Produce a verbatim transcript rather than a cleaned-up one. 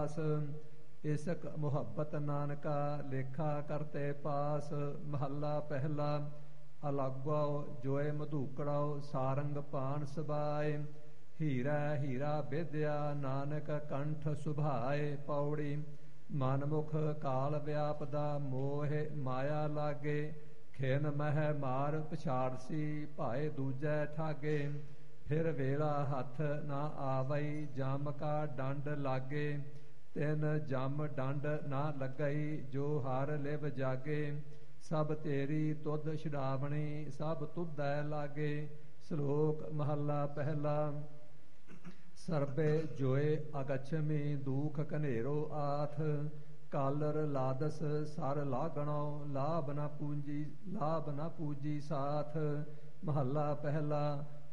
ਆਸ। ਇਸਕ ਮੁਹੱਬਤ ਨਾਨਕਾ ਲੇਖਾ ਕਰਤੇ ਪਾਸ। ਮਹੱਲਾ ਪਹਿਲਾ। ਅਲਾਗੋ ਜੋਏ ਮਧੂਕੜਾਓ ਸਾਰੰਗ ਪਾਨ ਸਬਾਏ। ਹੀਰਾ ਹੀਰਾ ਵਿਦਿਆ ਨਾਨਕ ਕੰਠ ਸੁਭਾਏ। ਪੌੜੀ। ਮਨਮੁਖ ਕਾਲ ਵਿਆਪਦਾ ਮੋਹ ਮਾਇਆ ਲਾਗੇ। ਖਿਨ ਮਹਿ ਮਾਰ ਪਛਾੜਸੀ ਭਾਏ ਦੂਜੈ ਠਾਗੇ। ਫਿਰ ਵੇਲਾ ਹੱਥ ਨਾ ਆਵਈ ਜਮ ਕਾ ਡੰਡ ਲਾਗੇ। ਤਿਨ ਜਮ ਡੰਡ ਨਾ ਲੱਗਈ ਜੋ ਹਰ ਲਿਵ ਜਾਗੇ। ਸਭ ਤੇਰੀ ਤੁਧ ਛਡਾਵਣੀ ਸਭ ਤੁਧੈ ਲਾਗੇ। ਸ਼ਲੋਕ ਮਹੱਲਾ ਪਹਿਲਾ। ਸਰਬੇ ਜੋਏ ਅਗਛਮੀ ਦੂਖ ਕਨੇਰੋ ਆਥ। ਕਾਲਰ ਲਾਦਸ ਸਰ ਲਾਗਣੋ ਲਾਭ ਨਾ ਪੂੰਜੀ ਲਾਭ ਨਾ ਪੂਜੀ ਸਾਥ। ਮਹੱਲਾ ਪਹਿਲਾ।